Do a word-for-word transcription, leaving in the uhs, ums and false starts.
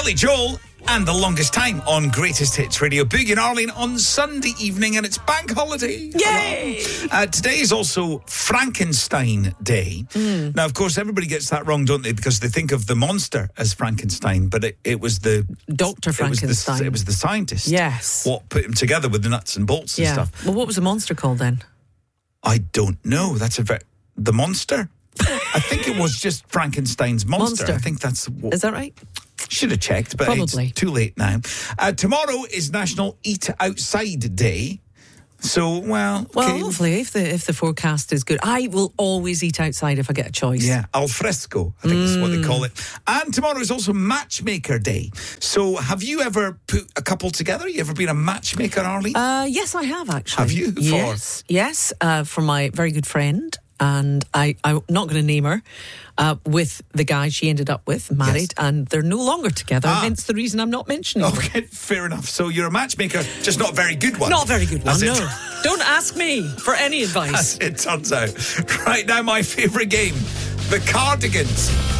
Billy Joel and The Longest Time on Greatest Hits Radio. Boogie and Arlene on Sunday evening, and it's bank holiday. Yay! Uh, today is also Frankenstein Day. Mm. Now, of course, everybody gets that wrong, don't they? Because they think of the monster as Frankenstein, but it, it was the... Doctor Frankenstein. It was the, it was the scientist. Yes. What put him together with the nuts and bolts and yeah. stuff. Well, what was the monster called then? I don't know. That's a very... The monster? I think it was just Frankenstein's monster. Monster. I think that's... What, is that right? Should have checked, but Probably. It's too late now. Uh, tomorrow is National Eat Outside Day. So, well... Well, okay. hopefully, if the if the forecast is good. I will always eat outside if I get a choice. Yeah, al fresco, I think mm. is what they call it. And tomorrow is also Matchmaker Day. So, have you ever put a couple together? You ever been a matchmaker, Arlene? Uh, yes, I have, actually. Have you? For? Yes, yes, uh, for my very good friend. And I, I'm not going to name her, uh, with the guy she ended up with, married, yes. and they're no longer together, ah. hence the reason I'm not mentioning her. Okay, fair enough. So you're a matchmaker, just not a very good one. Not a very good one, As no. It, Don't ask me for any advice. As it turns out. Right now, my favourite game, the Cardigans.